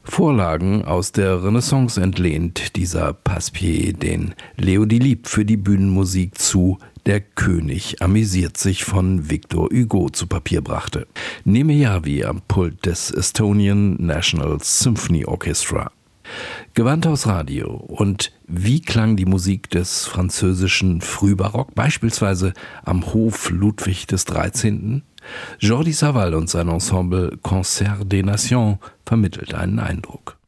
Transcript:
Vorlagen aus der Renaissance entlehnt dieser Passepied, den Leo Delibes für die Bühnenmusik zu Der König amüsiert sich von Victor Hugo zu Papier brachte. Neme Jarvi am Pult des Estonian National Symphony Orchestra. Gewandhaus Radio. Und wie klang die Musik des französischen Frühbarock, beispielsweise am Hof Ludwig des 13.? Jordi Savall und sein Ensemble Concert des Nations vermittelt einen Eindruck.